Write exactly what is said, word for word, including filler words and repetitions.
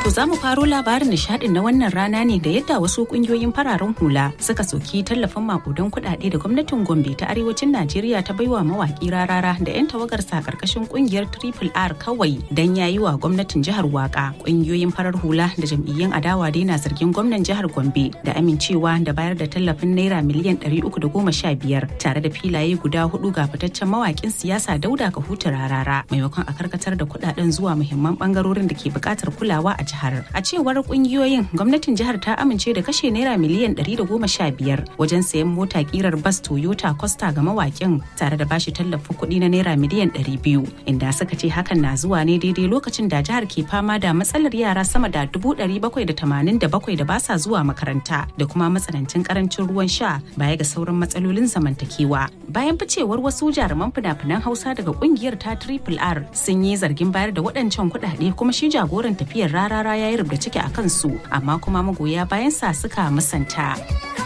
To za mu faro labarin nishadin na wannan rana ne da yadda wasu kungiyoyin fararen hula suka soki tallafin makudan kuɗaɗe da gwamnatin Gombe ta arewacin Najeriya ta baiwa mawaki Rarara da 'yan tawagarsa karkashin kungiyar Triple R kawai dan yayi wa gwamnatin jihar waka. Kungiyoyin farar hula da jam'iyyun adawa dai na zargin gwamnan jihar Gombe da amincewa da bayar da tallafin naira miliyan ɗari uku da goma sha biyar tare da filaye guda hudu ga fitaccen mawakin siyasa Dauda Kahutu Rarara maimakon a karkatar da kuɗaɗen zuwa muhimman bangarorin da ke buƙatar kulawa a jihar. A cewar kungiyoyin, gwamnatin jihar ta amince da kashe naira miliyan ɗari da goma sha biyar wajen sayan mota kirar bas Toyota Costa ga mawakin tare da bashi tallafin kuɗi na naira miliyan ɗari biyu, inda suka ce hakan na zuwa ne daidai lokacin da jihar ke fama da matsalar yara sama da dubu ɗari bakwai da tamanin da bakwai da basa zuwa makaranta da kuma matsanancin karancin ruwan sha baya ga sauran matsalolin zamantakewa. Bayan ficewar wasu jaruman fina-finan Hausa daga kungiyar ta Triple R sun yi zargin bayar da waɗancan kuɗaɗe, kuma shi jagoran tafiyar Rarara ya yi rubda ciki a kansu, amma kuma magoya bayan sa suka musanta.